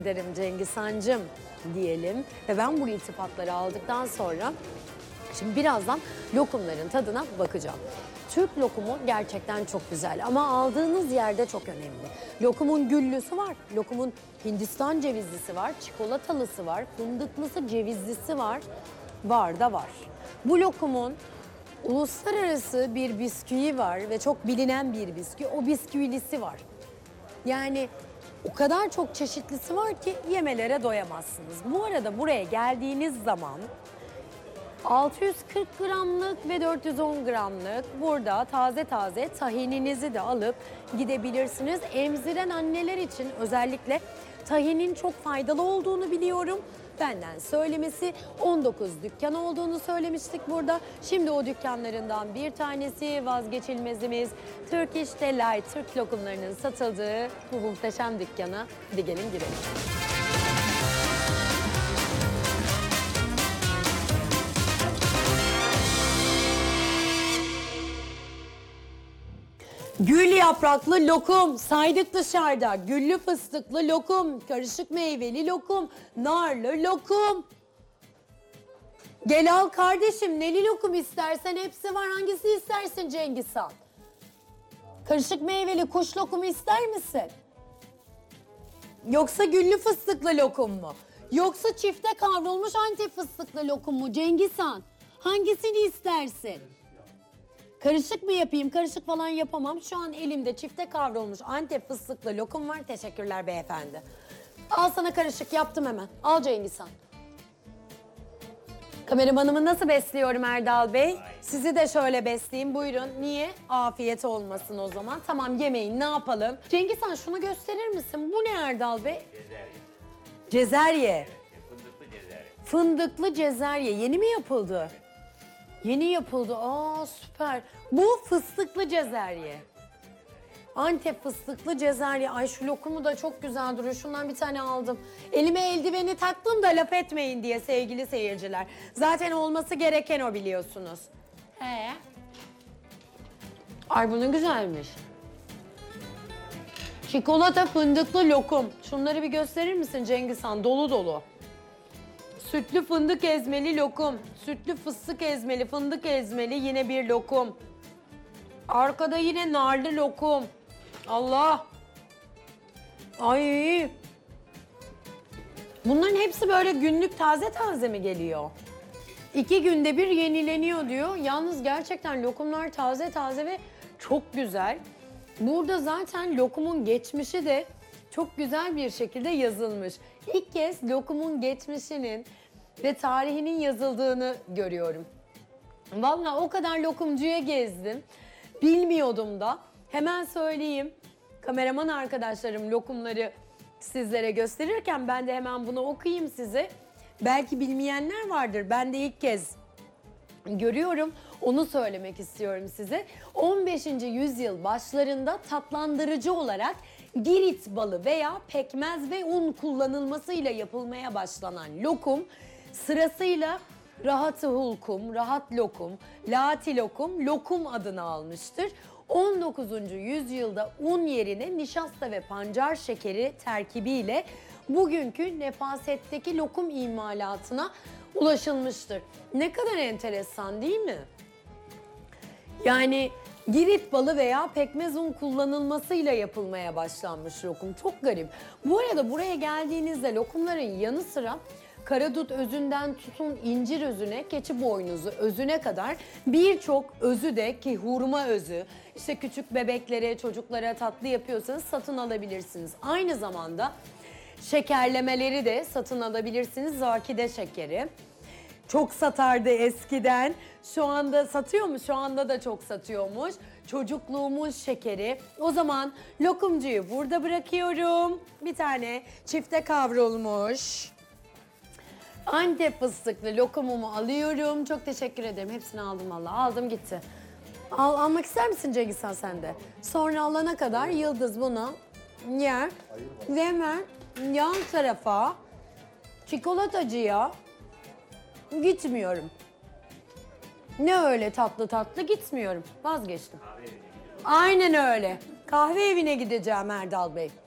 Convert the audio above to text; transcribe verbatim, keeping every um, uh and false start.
ederim Cengiz Hancım diyelim ve ben bu iltifatları aldıktan sonra şimdi birazdan lokumların tadına bakacağım. Türk lokumu gerçekten çok güzel ama aldığınız yerde çok önemli. Lokumun güllüsü var, lokumun Hindistan cevizlisi var, çikolatalısı var, fındıklısı, cevizlisi var, var da var. Bu lokumun uluslararası bir bisküvi var ve çok bilinen bir bisküvi, o bisküvilisi var. Yani o kadar çok çeşitlisi var ki yemelere doyamazsınız. Bu arada buraya geldiğiniz zaman altı yüz kırk gramlık ve dört yüz on gramlık burada taze taze tahininizi de alıp gidebilirsiniz. Emziren anneler için özellikle tahinin çok faydalı olduğunu biliyorum. Benden söylemesi on dokuz dükkan olduğunu söylemiştik burada. Şimdi o dükkanlarından bir tanesi vazgeçilmezimiz Turkish Delight, Türk lokumlarının satıldığı bu muhteşem dükkana. Hadi gelin girelim. Gül yapraklı lokum, saydık dışarıda. Güllü fıstıklı lokum, karışık meyveli lokum, narlı lokum. Gel al kardeşim, neli lokum istersen hepsi var. Hangisini istersin Cengiz Han? Karışık meyveli kuş lokumu ister misin? Yoksa güllü fıstıklı lokum mu? Yoksa çifte kavrulmuş Antep fıstıklı lokum mu Cengiz Han? Hangisini istersin? Karışık mı yapayım? Karışık falan yapamam. Şu an elimde çifte kavrulmuş Antep fıstıklı lokum var. Teşekkürler beyefendi. Al sana karışık yaptım hemen. Al Cengiz Han. Kameramanımı nasıl besliyorum Erdal Bey? Sizi de şöyle besleyeyim. Buyurun. Niye? Afiyet olmasın o zaman. Tamam yemeyin. Ne yapalım? Cengiz Han şunu gösterir misin? Bu ne Erdal Bey? Cezerye. Cezerye. Fındıklı cezerye. Fındıklı cezerye. Yeni mi yapıldı? Yeni yapıldı. Aa süper. Bu fıstıklı cezerye. Antep fıstıklı cezerye. Ay şu lokumu da çok güzel duruyor. Şundan bir tane aldım. Elime eldiveni taktım da laf etmeyin diye sevgili seyirciler. Zaten olması gereken o biliyorsunuz. He. Ay bu ne güzelmiş. Çikolata fındıklı lokum. Şunları bir gösterir misin Cengiz Han? Dolu dolu. Sütlü fındık ezmeli lokum. Sütlü fıstık ezmeli, fındık ezmeli yine bir lokum. Arkada yine narlı lokum. Allah. Ay. Bunların hepsi böyle günlük taze taze mi geliyor? İki günde bir yenileniyor diyor. Yalnız gerçekten lokumlar taze taze ve çok güzel. Burada zaten lokumun geçmişi de çok güzel bir şekilde yazılmış. İlk kez lokumun geçmişinin ve tarihinin yazıldığını görüyorum. Vallahi o kadar lokumcuya gezdim. Bilmiyordum da. Hemen söyleyeyim. Kameraman arkadaşlarım lokumları sizlere gösterirken ben de hemen bunu okuyayım size. Belki bilmeyenler vardır. Ben de ilk kez görüyorum. Onu söylemek istiyorum size. on beşinci yüzyıl başlarında tatlandırıcı olarak Girit balı veya pekmez ve un kullanılmasıyla yapılmaya başlanan lokum sırasıyla rahat-ı hulkum, rahat lokum, lati lokum, lokum adını almıştır. on dokuzuncu yüzyılda un yerine nişasta ve pancar şekeri terkibiyle bugünkü nefasetteki lokum imalatına ulaşılmıştır. Ne kadar enteresan değil mi? Yani Girit balı veya pekmez un kullanılmasıyla yapılmaya başlanmış lokum. Çok garip. Bu arada buraya geldiğinizde lokumların yanı sıra karadut özünden tutun incir özüne, keçi boynuzu özüne kadar birçok özü de ki hurma özü, işte küçük bebeklere, çocuklara tatlı yapıyorsanız satın alabilirsiniz. Aynı zamanda şekerlemeleri de satın alabilirsiniz. Zakide şekeri. Çok satardı eskiden. Şu anda satıyor mu? Şu anda da çok satıyormuş. Çocukluğumun şekeri. O zaman lokumcuyu burada bırakıyorum. Bir tane çifte kavrulmuş Antep fıstıklı lokumumu alıyorum. Çok teşekkür ederim. Hepsini aldım valla. Aldım gitti. Al, almak ister misin Cengiz Han sen de? Sonra alana kadar Yıldız bunu yer. Ve hemen yan tarafa çikolatacıya gitmiyorum. Ne öyle tatlı tatlı gitmiyorum. Vazgeçtim. Aynen öyle. Kahve evine gideceğim Erdal Bey.